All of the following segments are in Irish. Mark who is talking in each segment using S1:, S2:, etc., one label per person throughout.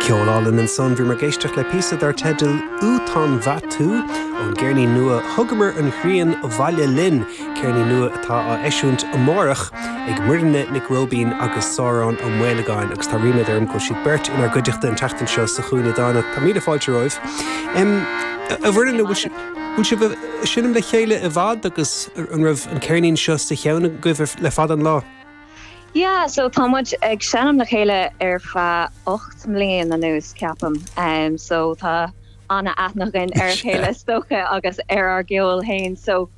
S1: Ceolálinn an son bhí mar géisteach le píosa ar teideal Útán Bhatú ón Gceirní nua thugamar an chrian Bhaile Linn, Ceirní nua atá á eisiúnt amórach ag muirne Nick Robin agus Sauron an Mhailgáin agus tá riime arm go siad beirt inar goideachta an teachtain seo sa chuaine dána tá míle fáilte roimh. A bhfuirna bhfuil si sinnim le chéile a bhd agus an raibh an Ceirnín seo sa cheanna goibh le fad an lá.
S2: Yeah, so támuid ag seanam na chéile fa 8 mbliain na nús ceapam. So tá anna aithneachain chéile stocha agus ar gceol hain. So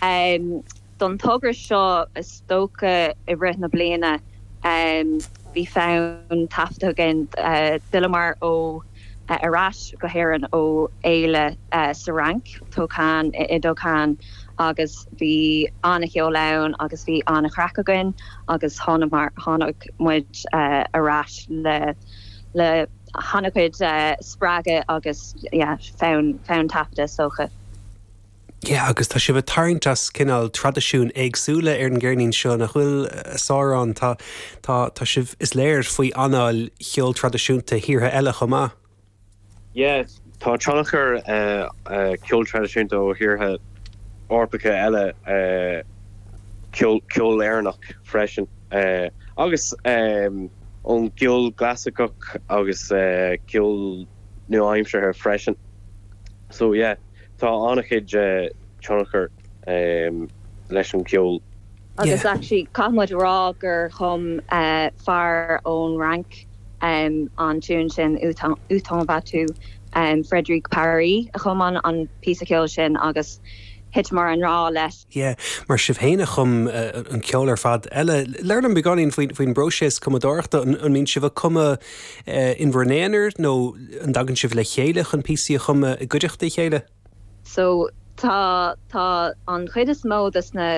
S2: don tugra seo is stocha I rith na bliana bhí fánn taifteachain dilamar ó arás go héireann ó éile sa rank tócán I dócán agus bhí anna cheolán agus bhí anna chracagan agus tháinig muid arás le hanacuid spráge agus fánn tafta socha.
S1: Yeah, agus tá sibh tarntas cinál tradiisiún agsúla ar an Gceirnín seo nach bhfuil Sauron tá sibh is léir faoi anáil cheol tradiisiúnta thíortha eile chomá.
S3: Yeah, tá tránachar ceol tradiisiúnta ó thíortha orpacha eile ceol airnach freisin. Agus an ceol glasacach agus ceol nu-aimseartha freisin. So yeah, tá annachid tránachar leis an ceol.
S2: Agus actually cámuid rá gur chum fear ón rank an tún sin Útán Bhatú Frederick Parry a chum an píosa ceol sin agus hit mar an rá leis.
S1: Yeah, mar sibh héine chum an ceol ar fad eile. Leirlam beganín faoin broses cumadorachta an mín sibh cuma in bhrenéanair nó an dagan sibh le chéile chun píosa chum I gcuideachta chéile?
S2: So tá an chuid is módas na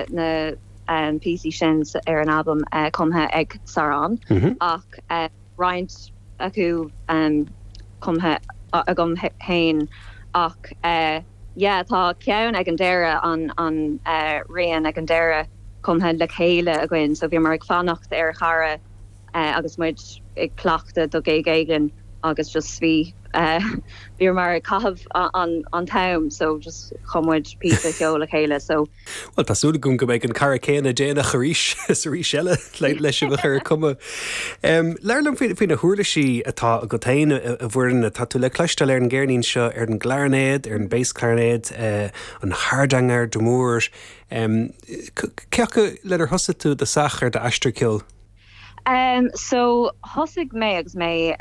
S2: PC sin ar an album cumthe ag Sauron ach roint acu cumthe agam hain ach tá ceann ag an deire an rian ag an deire cumthe le chéile a gcuin, so bhí mar ag fannacht ar chara agus muid ag cleachta do géigen agus just bhí mar cahabh an tam, so just chummuid píosa ceol le chéile. So
S1: well, tásúla gún go méid an cara céanna déana charíis sa rí seile leis bh chuir cuma. Leirlam faoin na thuirlaisí atá go taine a bhfuirna tá tú le cleistal ar an Gceirnín seo ar an glarnéad, ar an bass clarinéad, an hardangar, do mór. Ceacha leidir thosa tú de sachar de aistir ceol?
S2: So hosig mé agus mé